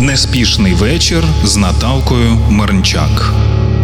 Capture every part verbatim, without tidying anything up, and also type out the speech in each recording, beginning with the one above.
Неспішний вечір з Наталкою Мирнчак.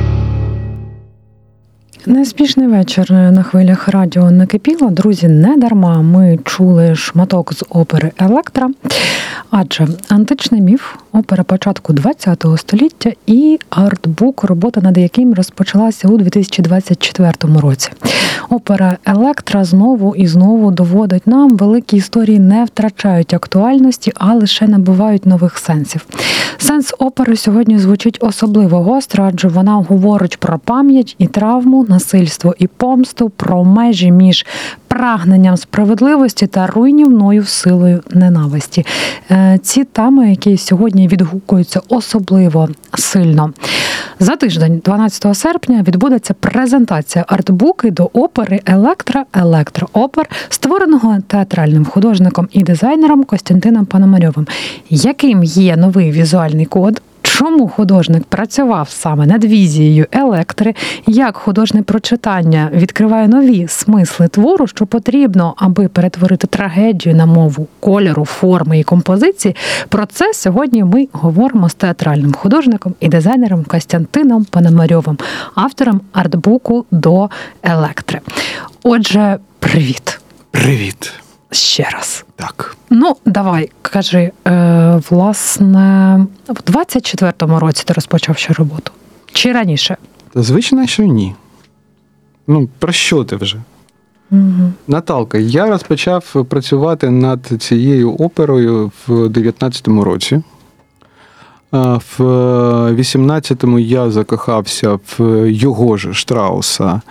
Неспішний вечір на хвилях радіо накипіло. Друзі, не дарма ми чули шматок з опери «Електра». Адже античний міф, опера початку ХХ століття і артбук, робота над яким розпочалася у дві тисячі двадцять четвертому році. Опера «Електра» знову і знову доводить нам, великі історії не втрачають актуальності, а лише набувають нових сенсів. Сенс опери сьогодні звучить особливо гостро, адже вона говорить про пам'ять і травму, насильство і помсту, про межі між прагненням справедливості та руйнівною силою ненависті. Ці теми, які сьогодні відгукуються особливо сильно. За тиждень, дванадцятого серпня, відбудеться презентація артбуки до опери «Електра. Електроопер», створеного театральним художником і дизайнером Костянтином Пономарьовим. Яким є новий візуальний код? Чому художник працював саме над візією електри, як художнє прочитання відкриває нові смисли твору, що потрібно, аби перетворити трагедію на мову кольору, форми і композиції. Про це сьогодні ми говоримо з театральним художником і дизайнером Костянтином Пономарьовим, автором артбуку до електри. Отже, привіт. Привіт. Ще раз. Так. Ну, давай, кажи, е, власне, в двадцять четвертому році ти розпочав ще роботу? Чи раніше? Звичайно, що ні. Ну, про що ти вже? Угу. Наталка, я розпочав працювати над цією оперою в дев'ятнадцятому році. В вісімнадцятому я закохався в його ж Штрауса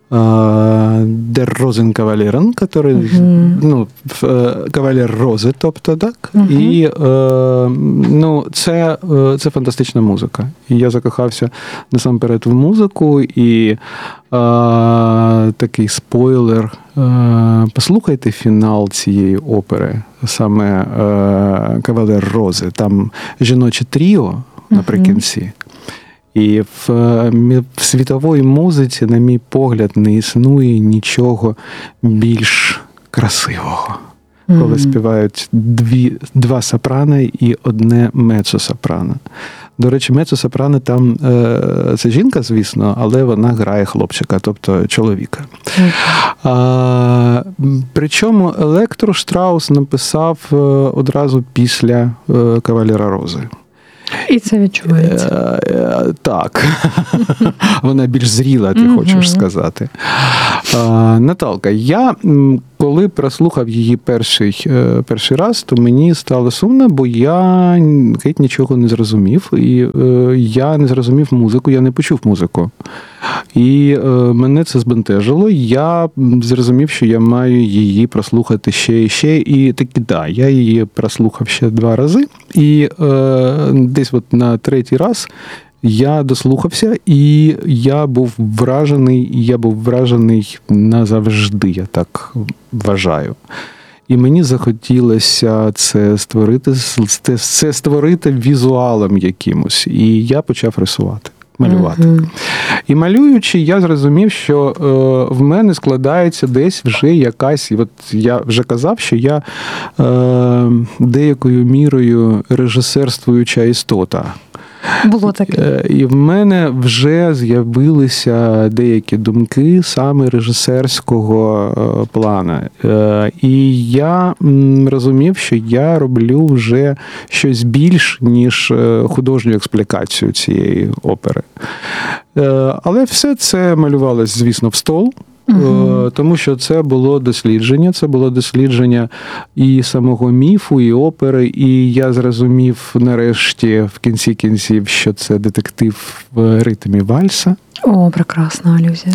«Der Rosenkavalieren», который, uh-huh. ну, кавалер рози, тобто, так? Uh-huh. І, ну, це, це фантастична музика. І я закохався насамперед в музику, і а, такий спойлер. А, послухайте фінал цієї опери, саме а, «Кавалер рози». Там жіноче тріо наприкінці. Uh-huh. І в, в світовій музиці, на мій погляд, не існує нічого більш красивого. Mm-hmm. Коли співають дві, два сопрано і одне меццо-сопрано. До речі, меццо-сопрано там е, це жінка, звісно, але вона грає хлопчика, тобто чоловіка. Mm-hmm. А, причому Електру Штраус написав одразу після е, «Кавалера рози». І це відчувається. Е, так. Вона більш зріла, ти хочеш сказати. Наталка, я коли прослухав її перший, перший раз, то мені стало сумно, бо я геть нічого не зрозумів. І я не зрозумів музику, я не почув музику. І мене це збентежило. Я зрозумів, що я маю її прослухати ще і ще. І таки, да, я її прослухав ще два рази. І е, десь от на третій раз я дослухався, і я був вражений, я був вражений назавжди, я так вважаю. І мені захотілося це створити, це створити візуалом якимось. І я почав рисувати, малювати. Uh-huh. І малюючи, я зрозумів, що е, в мене складається десь вже якась, от я вже казав, що я е, деякою мірою режисерствуюча істота. Було таке. І в мене вже з'явилися деякі думки саме режисерського плану. І я розумів, що я роблю вже щось більш, ніж художню експлікацію цієї опери. Але все це малювалось, звісно, в стол. Uh-huh. Тому що це було дослідження, це було дослідження і самого міфу, і опери, і я зрозумів нарешті в кінці кінців, що це детектив в ритмі вальса. О, прекрасна алюзія.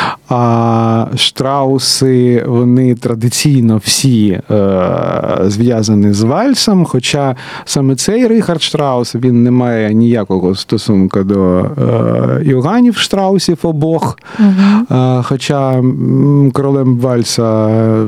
А Штрауси, вони традиційно всі е, зв'язані з вальсом, хоча саме цей Рихард Штраус, він не має ніякого стосунку до е, Йоганнів Штраусів обох. Угу. Е, хоча королем вальса е,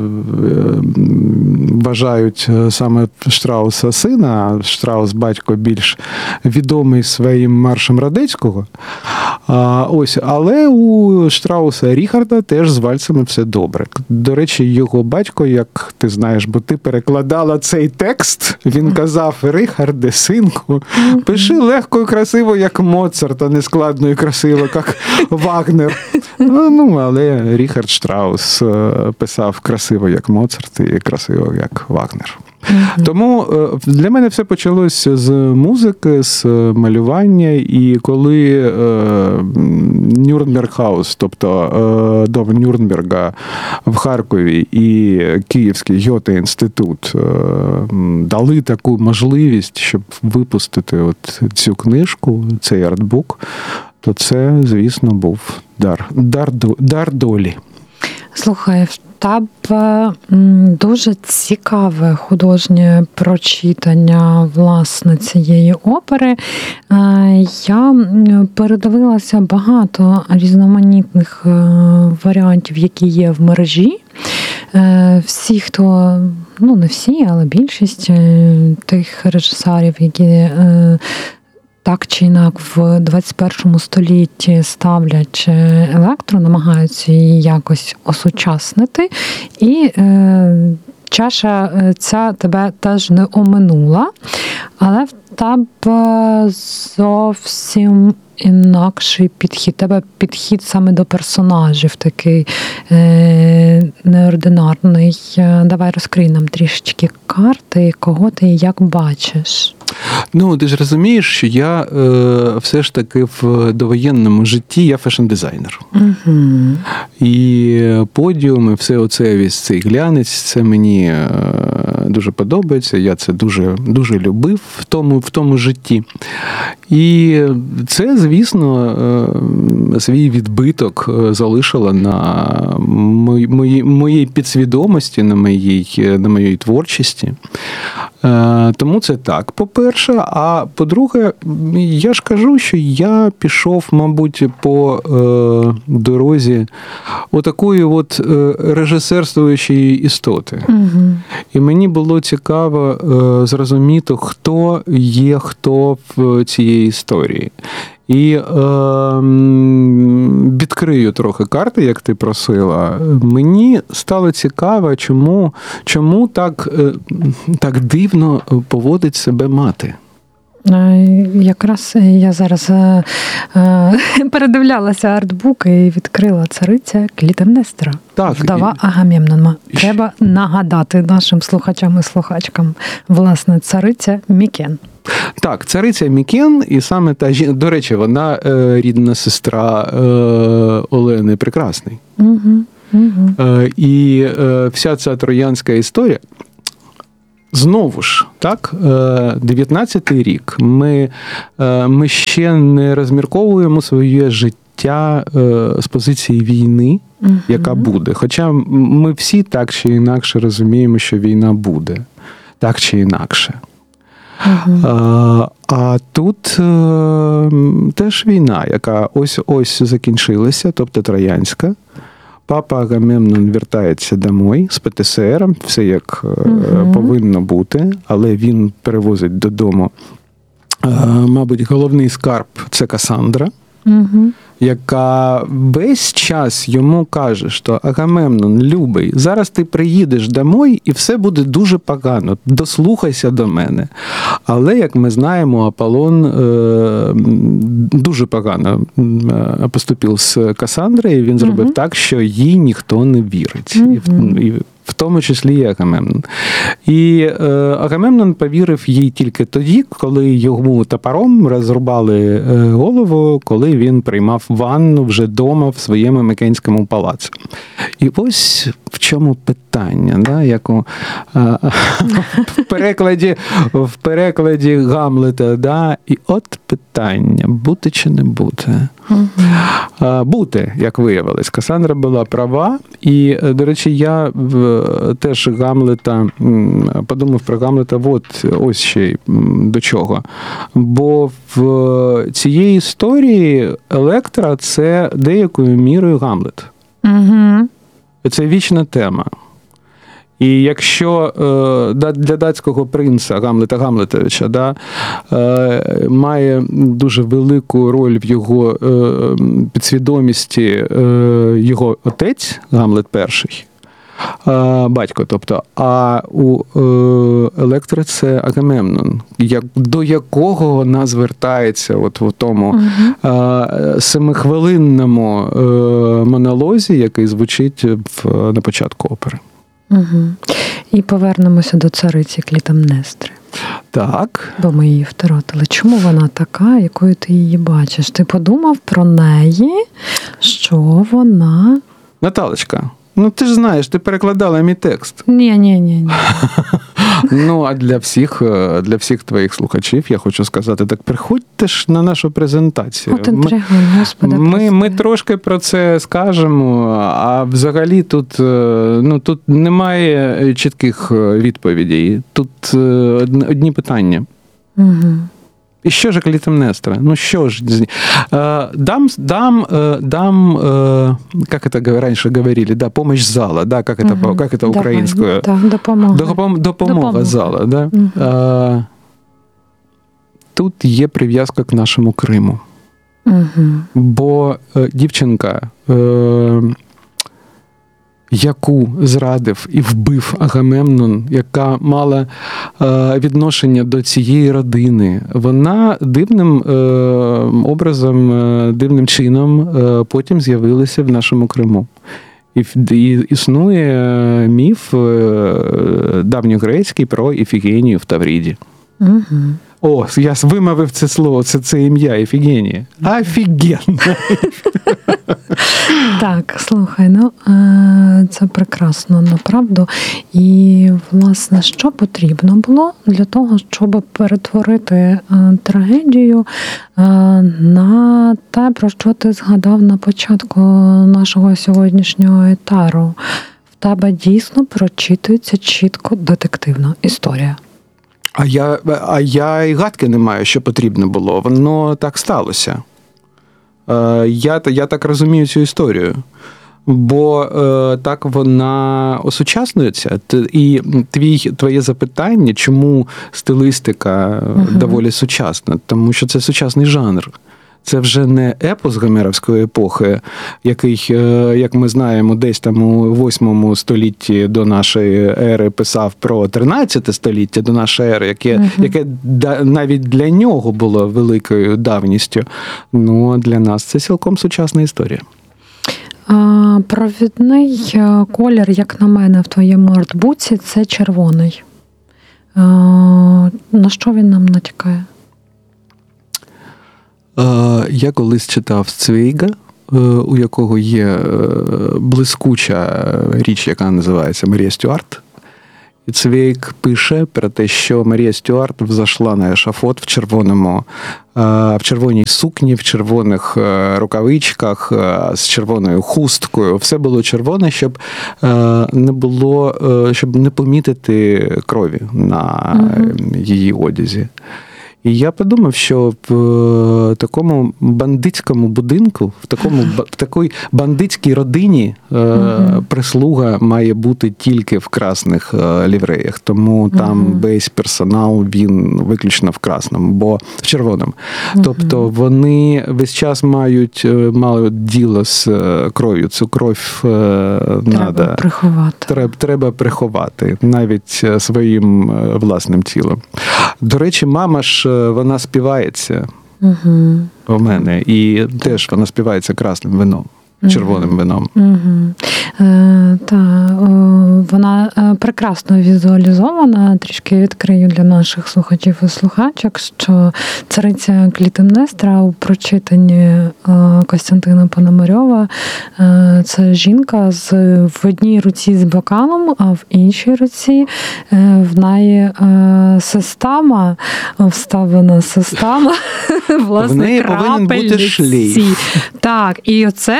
вважають саме Штрауса сина, а Штраус батько більш відомий своїм маршем Радецького. А, ось, але у Штрауса Ріхарда теж з вальсами все добре. До речі, його батько, як ти знаєш, бо ти перекладала цей текст, він казав: Ріхарде, синку, пиши легко і красиво, як Моцарт, а не складно і красиво, як Вагнер. Ну, але Ріхард Штраус писав красиво, як Моцарт, і красиво, як Вагнер. Mm-hmm. Тому для мене все почалося з музики, з малювання, і коли Нюрнберг-хаус, тобто дом Нюрнберга в Харкові і Київський Гьоте-інститут дали таку можливість, щоб випустити от цю книжку, цей артбук, то це, звісно, був дар, дар, дар долі. Слухай, в тебе дуже цікаве художнє прочитання, власне, цієї опери. Я передивилася багато різноманітних варіантів, які є в мережі. Всі, хто, ну не всі, але більшість тих режисерів, які так чи інак в двадцять першому столітті ставлять електро, намагаються її якось осучаснити. І е, чаша ця тебе теж не оминула, але в тебе зовсім інакший підхід. Тебе підхід саме до персонажів такий е, неординарний. Давай розкрий нам трішечки карти, кого ти і як бачиш. Ну, ти ж розумієш, що я е, все ж таки в довоєнному житті я фешн-дизайнер. Угу. І подіуми, все оце, весь цей глянець, це мені е, дуже подобається. Я це дуже, дуже любив в тому, в тому житті. І це, звісно, е, свій відбиток залишило на моїй, моїй підсвідомості, на моїй, на моїй творчості. Е, тому це так, по-перше. А по-друге, я ж кажу, що я пішов, мабуть, по е, дорозі отакої от е, режисерствуючої істоти. Угу. І мені було цікаво е, зрозуміти, хто є хто в цієї історії. І е, відкрию трохи карти, як ти просила. Мені стало цікаво, чому, чому так, е, так дивно поводить себе мати. Якраз я зараз е, е, передивлялася артбук і відкрила цариця Клітемнестра. Так, вдова і... Агамемнона. Треба нагадати нашим слухачам і слухачкам, власне, цариця Мікен. Так, цариця Мікен, і саме та жінка, до речі, вона е, рідна сестра е, Олени Прекрасної. Угу, угу. Е, і е, вся ця троянська історія, знову ж, так, дев'ятнадцятий рік, ми, ми ще не розмірковуємо своє життя з позиції війни, угу. яка буде. Хоча ми всі так чи інакше розуміємо, що війна буде. Так чи інакше. Угу. А, а тут а, теж війна, яка ось-ось закінчилася, тобто троянська. Папа Агамемнон вертається домой з ПТСРом, все як угу. повинно бути, але він перевозить додому, мабуть, головний скарб – це Касандра, угу. яка весь час йому каже, що Агамемнон, любий, зараз ти приїдеш домой і все буде дуже погано, дослухайся до мене. Але, як ми знаємо, Аполлон е, дуже погано поступив з Касандрою, він зробив угу. так, що їй ніхто не вірить. Угу. І, і, в тому числі і Агамемнон. І е, Агамемнон повірив їй тільки тоді, коли йому топором розрубали е, голову, коли він приймав ванну вже дома в своєму Микенському палаці. І ось в чому питання, да, як у, е, в перекладі, в перекладі Гамлета, да, і от питання, бути чи не бути? Угу. Бути, як виявилось. Касандра була права, і, до речі, я теж Гамлета, подумав про Гамлета от ось ще до чого. Бо в цієї історії Електра – це деякою мірою Гамлет. Угу. Це вічна тема. І якщо для датського принца Гамлета Гамлетовича да, має дуже велику роль в його підсвідомості його отець Гамлет перший, батько, тобто, а у Електри це Агамемнон, як, до якого вона звертається от в тому uh-huh. семихвилинному монолозі, який звучить в, на початку опери. Угу. І повернемося до цариці Клітемнестри. Так. Бо ми її втратили. Чому вона така, якою ти її бачиш? Ти подумав про неї, що вона... Наталочка, ну ти ж знаєш, ти перекладала мій текст. Ні, ні, ні, ні. Ну, а для всіх, для всіх твоїх слухачів я хочу сказати, так приходьте ж на нашу презентацію. От інтригуй, Господи. Ми, ми трошки про це скажемо, а взагалі тут, ну, тут немає чітких відповідей. Тут одні питання. Угу. И что же Клитемнестра? Ну что же? Дам, дам, дам, как это раньше говорили, да, помощь зала, да, как это, угу. как это украинское? Да, допомога. Допомога, допомога зала, да. Угу. Тут є прив'язка к нашому Криму. Угу. Бо дівчинка, яку зрадив і вбив Агамемнон, яка мала відношення до цієї родини, вона дивним образом, дивним чином потім з'явилася в нашому Криму. І існує міф давньогрецький про Іфігенію в Тавріді. Угу. О, я вимовив це слово, це, це ім'я Іфігенія. Офігенно! Так, слухай, ну це прекрасно, направду. І, власне, що потрібно було для того, щоб перетворити трагедію на те, про що ти згадав на початку нашого сьогоднішнього етеру? В тебе дійсно прочитується чітко детективна історія. А я, а я і гадки не маю, що потрібно було. Воно так сталося. Я, я так розумію цю історію. Бо е, так вона осучаснюється. І твій, твоє запитання, чому стилістика uh-huh. доволі сучасна? Тому що це сучасний жанр. Це вже не епос гомеровської епохи, який, як ми знаємо, десь там у восьмому столітті до нашої ери писав про тринадцяте століття до нашої ери, яке, uh-huh. яке навіть для нього було великою давністю. Ну, для нас це цілком сучасна історія. А, провідний колір, як на мене, в твоєму артбуці – це червоний. А, на що він нам натякає? Я колись читав Цвейга, у якого є блискуча річ, яка називається Марія Стюарт. І Цвейг пише про те, що Марія Стюарт взошла на ешафот в червоному, в червоній сукні, в червоних рукавичках, з червоною хусткою. Все було червоне, щоб не було, щоб не помітити крові на угу. її одязі. І я подумав, що в такому бандитському будинку, в такому в такій бандитській родині uh-huh. прислуга має бути тільки в красних лівреях. Тому там uh-huh. весь персонал, він виключно в красному, бо в червоному. Uh-huh. Тобто вони весь час мають, мають діло з кров'ю. Цю кров треба надо, приховати. Треба, треба приховати навіть своїм власним тілом. До речі, мама ж вона співається угу. у мене, і теж вона співається красним вином, червоним вином. Угу. Е, та, о, вона прекрасно візуалізована. Трішки відкрию для наших слухачів і слухачок, що цариця Клітемнестра у прочитанні Костянтина Пономарьова – це жінка з, в одній руці з бокалом, а в іншій руці в неї система, вставлена система, власне, крапельниці. Так, і оце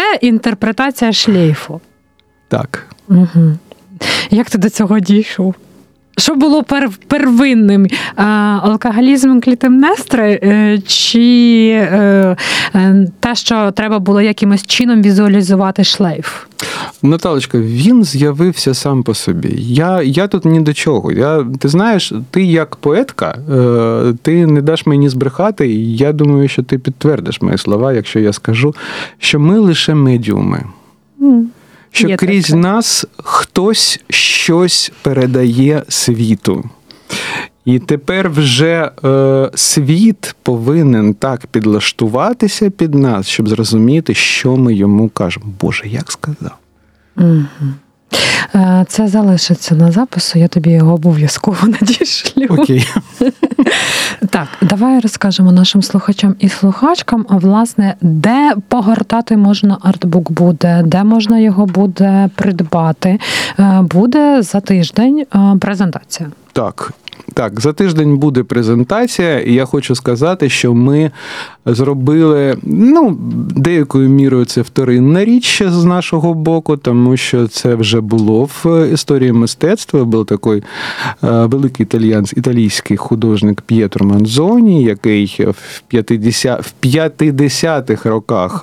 інтерпретація шлейфу. Так. Угу. Як ти до цього дійшов? що було пер, первинним? Алкоголізм Клітемнестри чи те, що треба було якимось чином візуалізувати шлейф? Наталочка, він з'явився сам по собі. Я, я тут ні до чого. Я, ти знаєш, ти як поетка, ти не даш мені збрехати, і я думаю, що ти підтвердиш мої слова, якщо я скажу, що ми лише медіуми. Mm. Що Є крізь таке. Нас хтось щось передає світу. І тепер вже е, світ повинен так підлаштуватися під нас, щоб зрозуміти, що ми йому кажемо. Боже, як сказав? Угу. Це залишиться на запису, я тобі його обов'язково надішлю. Окей. Так, давай розкажемо нашим слухачам і слухачкам, власне, де погортати можна артбук буде, де можна його буде придбати. Буде за тиждень презентація. Так. Так, за тиждень буде презентація, і я хочу сказати, що ми зробили, ну, деякою мірою це вторинна річ з нашого боку, тому що це вже було в історії мистецтва. Був такий великий італійський, італійський художник П'єтро Манзоні, який в п'ятдесятих роках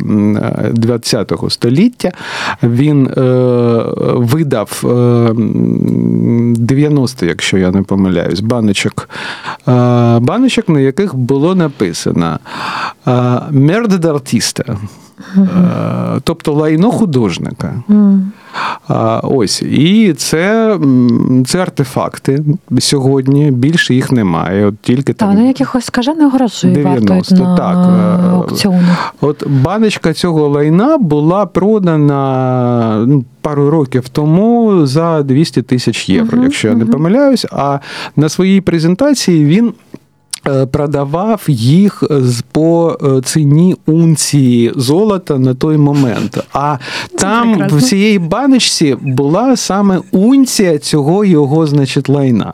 ХХ століття він видав дев'яносто, якщо я не помиляюсь, баночок, баночок, на яких було написано «Мерда d'artista», тобто лайно художника. Mm. Ось. І це, це артефакти сьогодні, більше їх немає. От тільки там вони якихось скажених грошей вартують на так. аукціонах. От баночка цього лайна була продана ну, пару років тому за двісті тисяч євро, uh-huh, якщо я uh-huh. не помиляюсь. А на своїй презентації він продавав їх по ціні унції золота на той момент. А це там прекрасно. В цієї баночці була саме унція цього його, значить, лайна.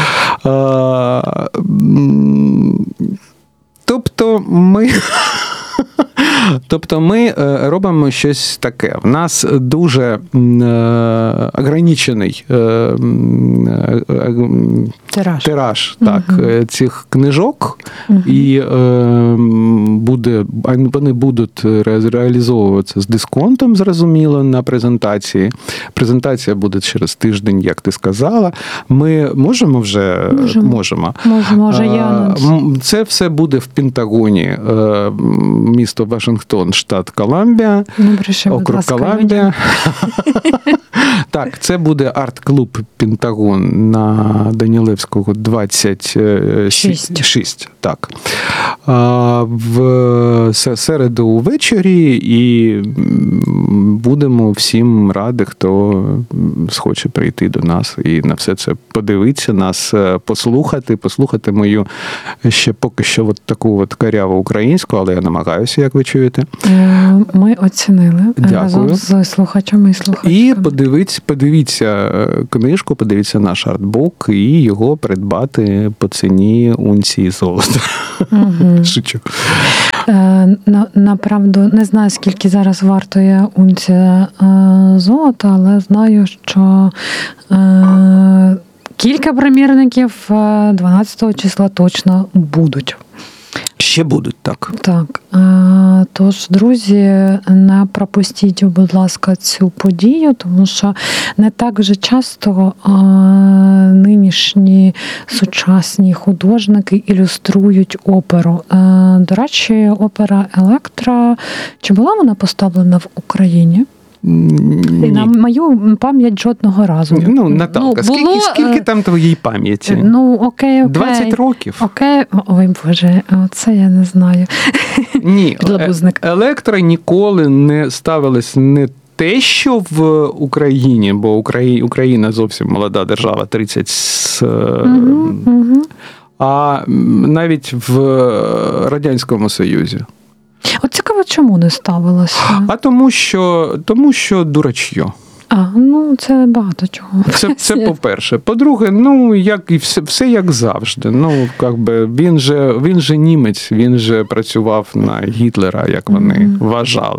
Тобто ми... Тобто ми робимо щось таке. В нас дуже ограничений тираж, тираж так, угу. цих книжок, угу. і буде, вони будуть реалізовуватися з дисконтом, зрозуміло, на презентації. Презентація буде через тиждень, як ти сказала. Ми можемо вже? Можемо. Можемо. Можемо, вже є анонс. Це все буде в Пентагоні, місто Вашингтон, штат Колумбія, округ Колумбія. Так, це буде арт-клуб «Пентагон» на Данілевського двадцять шість. Так. В середу увечері, і будемо всім раді, хто схоче прийти до нас і на все це подивитися, нас послухати, послухати мою ще поки що от таку от каряву українську, але я намагаюся, як ви чуєте. Ми оцінили. Дякую. Разом з слухачами і слухачками. І подивіться, подивіться книжку, подивіться наш артбук і його придбати по ціні унції золота. Угу. Шучу. На, направду, не знаю, скільки зараз вартує унція золота, але знаю, що е, кілька примірників дванадцятого числа точно будуть. Ще будуть, так. Так. Тож, друзі, не пропустіть, будь ласка, цю подію, тому що не так вже часто нинішні сучасні художники ілюструють оперу. До речі, опера «Електра», чи була вона поставлена в Україні? Ні. На мою пам'ять жодного разу. Ну, Наталка, ну, було... скільки, скільки там твоїй пам'яті? Ну, окей, окей. двадцять років. Окей, ой, Боже, це я не знаю. Ні, «Електра» ніколи не ставилась не те, що в Україні, бо Україна зовсім молода держава, тридцять, угу, угу. а навіть в Радянському Союзі. От цікаво, чому не ставилося? А тому, що, тому, що дурачьо. А, ну, це багато чого. Це, це по-перше. По-друге, ну, як і все, все як завжди. Ну, як би, він же, він же німець, він же працював на Гітлера, як вони mm-hmm. вважали.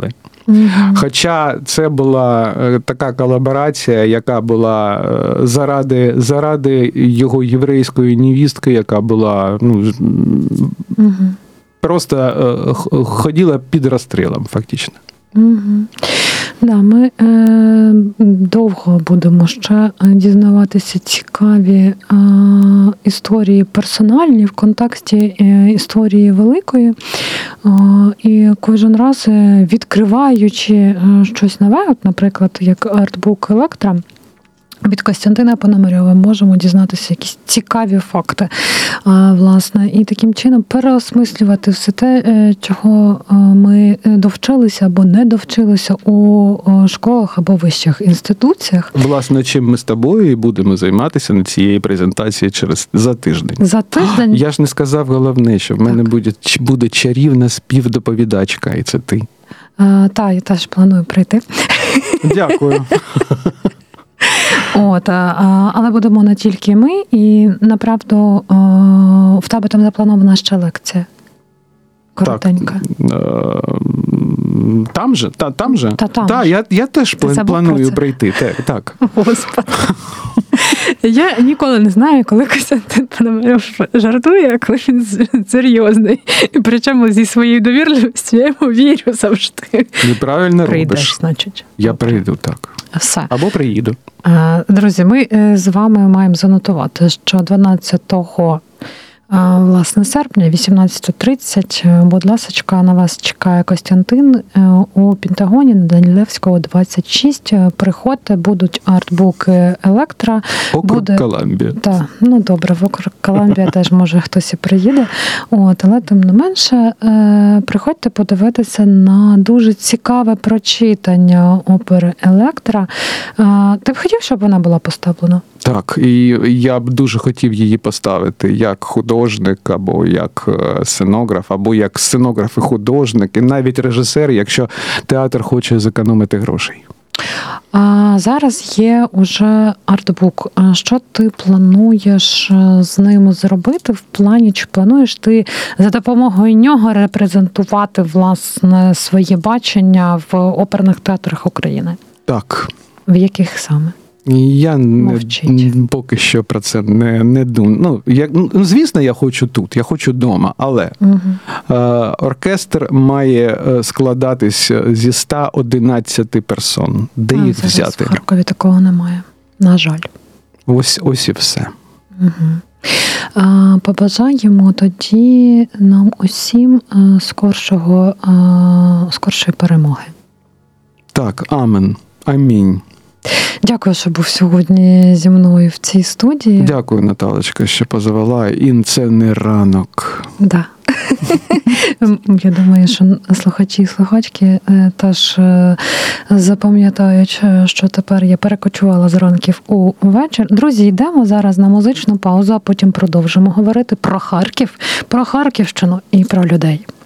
Мгм. Хоча це була е, така колаборація, яка була е, заради, заради його єврейської невістки, яка була ну, ж, м, Мгм. просто е, х- ходила під розстрілом, фактично. Угу. Да, ми е, довго будемо ще дізнаватися цікаві е, історії персональні в контексті е, історії великої. Е, і кожен раз е, відкриваючи е, щось нове, от, наприклад, як артбук Електра, від Костянтина Пономарьова можемо дізнатися якісь цікаві факти, а, власне, і таким чином переосмислювати все те, е, чого е, ми довчилися або не довчилися у е, школах або вищих інституціях. Власне, чим ми з тобою і будемо займатися на цієї презентації через за тиждень. За тиждень Я ж не сказав головне, що в мене Так. буде, буде чарівна співдоповідачка, і це ти. е, та я теж планую прийти. Дякую. От, а, але будемо не тільки ми, і направду е, в тебе там запланована ще лекція. Коротенька. Так, е, там же? Та, там же? Та там Та, же. я, я теж Ти забув про планую це? прийти. Так, так. Господи. Я ніколи не знаю, коли Костянтин Пономарьов жартує, а коли він серйозний. І причому зі своєю довірливістю я йому вірю завжди. Неправильно Прийдеш, робиш. значить. Я прийду, так. Все. Або приїду. Е, Друзі, ми е, з вами маємо занотувати, що дванадцятого е, власне, серпня, вісімнадцята тридцять, е, будь ласочка, на вас чекає Костянтин е, у Пентагоні на Данілевського, двадцять шість. Е, Приходьте, будуть артбуки Електра. Округ Буде- Коламбія. Так, ну добре, в округ Коламбія теж може хтось і приїде. От, але тим не менше, е, приходьте подивитися на дуже цікаве прочитання опери Електра. Е, ти б хотів, щоб вона була поставлена? Так, і я б дуже хотів її поставити як художник, або як е, сценограф, або як сценограф і художник, і навіть режисер, якщо театр хоче зекономити грошей. А зараз є уже артбук. А що ти плануєш е, з ним зробити в плані, чи плануєш ти за допомогою нього репрезентувати власне своє бачення в оперних театрах України? Так. В яких саме? Я не, Мовчить. поки що про це не, не думаю. Ну, я, ну, звісно, я хочу тут, я хочу вдома, але Угу. е, оркестр має е, складатись зі ста одинадцяти персон. Де А, їх зараз взяти? в Харкові такого немає. На жаль. Ось, ось і все. Угу. А, побажаємо тоді нам усім а, скоршого, а, скоршої перемоги. Так, амен. Амінь. Дякую, що був сьогодні зі мною в цій студії. Дякую, Наталочка, що позвала. І це не ранок. Да. Я думаю, що слухачі і слухачки е, теж е, запам'ятають, е, що тепер я перекочувала з ранків у вечір. Друзі, йдемо зараз на музичну паузу, а потім продовжимо говорити про Харків, про Харківщину і про людей.